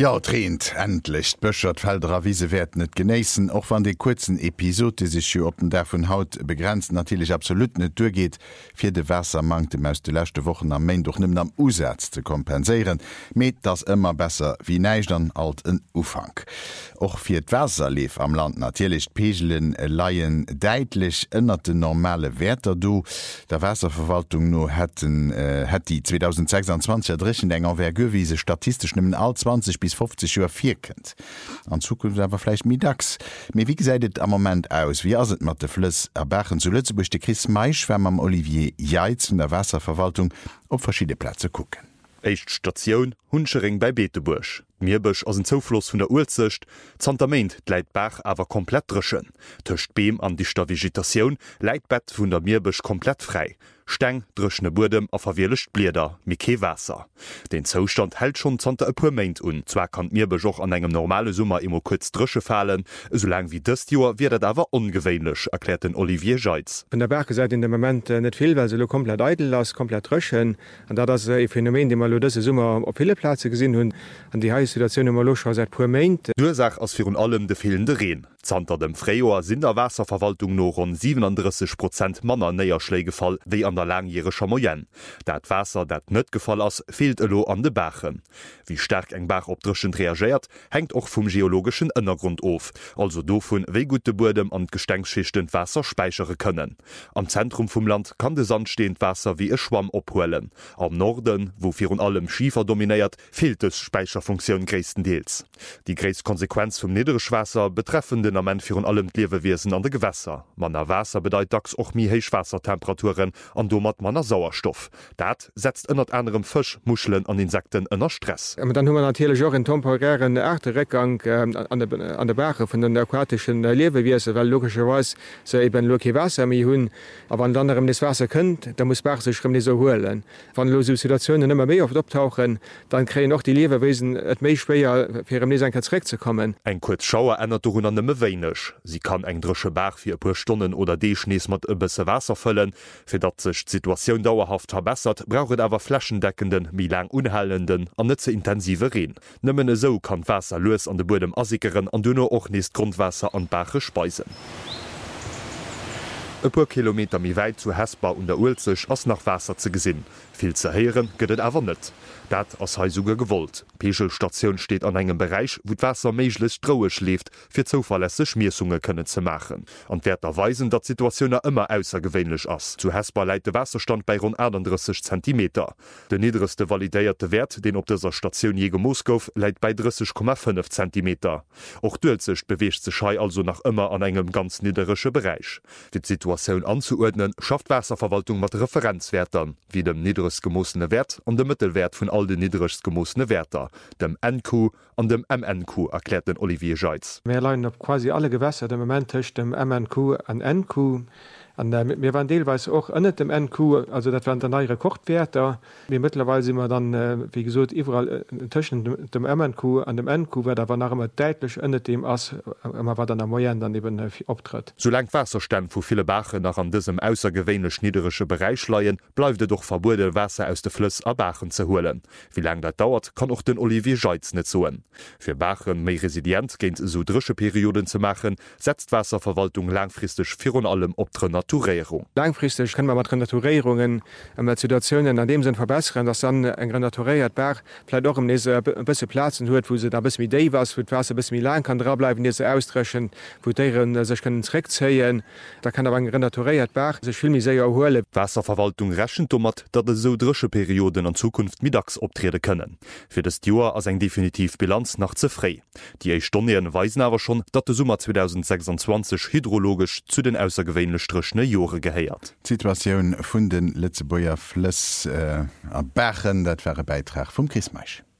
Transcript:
Ja, trient endlich bëchert Felder Wiese werden net geneessen, och wann de kurzen Episode, die sich op den der vun Haut begrenzt natürlich absolut net durchgeht, fir de Wässer mangte meus de lechte Wochen am Main doch nimmen am Usatz zu kompensieren, met das immer besser wie neicht dann alt en Ufang. Och fir d Wässer lief am Land natürlich Pegelen laien deitlich ënnert de normale Wertter do. Der Wässerverwaltung no het die 2026 Drichen enger wer gowiese statistisch nimmen all 20 bis 50 Joer virkend. An Zukunft awer vielleicht midags. Me wie seidet am moment aus? Wie aset mat de Flüss erberchen zu Lützeburg de Chris Meisch wärm am Olivier Jeiz in der Wasserverwaltung op verschiedene Plätze gucken. Echt Station Hunschering bei Beetebusch. Mierbech aus dem Zofloss vun der Urzecht, Zantament läit Bach awer komplett drschen. Töcht Beem an dichter Vegetation läit Bett vun der Mierbech komplett frei. Steng, drschne Burdem a verwirlecht Blieder, Mike Wasser. Den Zostand hält schon zante e puer Meint un. Zwar kann Mierbech auch an engem normale Summer immer kurz drsche fallen, so lang wie dëst Joer wird awer ungewöhnlich, erklärt den Olivier Jeiz. Von der Berge seit in dem Moment net viel, weil se lo komplett eitel lass, komplett drschen. Und da das e Phänomen, de man lo dëse Summer op viele Plätze gesinn hunn, an die heiße Situation immer loch seit puer Meint. Ursach ass virun allem de fehlende Reen. Zanter dem Freijoer sind der Wasserverwaltung no rund 37% Manner Näierschlägefall wie an der langjähriger Moyen. Dat Wasser dat net gefall ass fehlt elo an de Bachen. Wie stark eng Bach opdrschend reagiert, hängt auch vom geologischen Innergrund auf, also dovon wie gut de Burdem an Gestenksschichten Wasser speichere können. Am Zentrum vom Land kann de sandstehend Wasser wie e Schwamm opholen. Am Norden, wo virun allem Schiefer dominiert, fehlt es Speicherfunktion größtenteils. Die Gräskonsequenz vom Niederschwasser betreffende Ament virun allem Liewewesen an de Gewässer. Manner Wasser bedeit dacks och mi heich Wassertemperaturen an domat manner Sauerstoff. Dat setzt ënnert anderem Fisch, Muscheln an Insekten ënner Stress. Dann hummer natürlich auch en temporären Erteregang an der Berge vun den aquatischen Liewewese, weil logischerweise se eben Loki Wasser mi hunn, aber an anderem des Wasser kënnt, da muss Bach sech so holen. Wann lose Situationen immer méi oft optauchen, dann kreen noch die Liewewesen et méi schwéier fir nie enre zu kommen. Eng kurz Schauer ändert hun an dem Weinech. Sie kann eng drsche Bach fir e puer Stunden oder Deeschnees mat e bësse Wasser fëllen. Fir dat sech d'Situatioun dauerhaft verbessert, brauchet awer flächendeckenden, mi lang unhellenden an net ze intensive Reen. Nëmmen eso kann Wasser loes an de Burdem asikeren an dunner och neest Grundwasser an Bache speisen. E puer Kilometer mi weit zu Hesbar und der Ulzech ass nach Wasser ze gesinn. Viel ze heieren gëtt awer net. Dat ass heisuge gewollt. Pechelstationun steht an engem Bereich, wo d'Wasser méiglech droe schläft, fir zouverlässe Schmiersunge kënne ze machen. An Wärter weisen, dat Situationioner immer aussergewwenlech ass. Zu Hesbar läit de Wasserstand bei rund 31 cm. De niederste validéierte Wert, den op dieser Station je gemoos gouf, läit bei 30,5 cm. Och Dulzecht beweegt ze Schei also nach immer an engem ganz niederesche Bereich. Die Situationun anzuordnen, schafft Wasserverwaltung mat Referenzwertern, wie dem niederes gemossene Wert an dem Mittelwert vun all de niederigst gemossene Werter, dem NQ an dem MNQ, erklärt den Olivier Jeiz. Wir leiden op quasi alle Gewässer dem Moment dem MNQ an NQ. Wir waren deelweis auch ënnet dem NQ, also dat waren der neue Kochtwerter. Wir mittlerweile immer dann wie gesot überall tschen dem MNQ an dem NQ, wer da war nach immer deitlich ënnet dem ass immer war dann der Moyen dann eben optritt. Solang Wasserstand wo viele Bache nach an diesem außergewöhnlich niederische Bereich leien, bleibt doch verboten Wasser aus de Flüss a Bachen zu holen. Wie lang dat dauert, kann auch den Olivier Jeiz net soen. Für Bachen méi resilient géint so drsche Perioden zu machen, setzt Wasserverwaltung langfristig vir allem op Naturierung. Langfristig können wir mit Renaturierungen Situationen an dem Sinn verbessern, dass dann eng renaturiert Berg vielleicht auch ein bisschen Platzen huet, wo sie da bis mit Day was, wo Wasser bis mir lang kann dranbleiben, diese ausdreschen, wo deren sich können zurückziehen. Da kann aber ein renaturiert Berg sich viel mehr sehr erholen. Wasserverwaltung rächen dummert, dat de so drsche Perioden an Zukunft mittags optreten können. Für das Jahr als eng definitiv Bilanz nach ze frei. Die Eistonien weisen aber schon, dat der Sommer 2026 hydrologisch zu den außergewöhnlich strichne Jore geheiert. Situationun vun den Litzebuer Flüss a Bachen, dat wäre Beitrag vum Chris Meisch.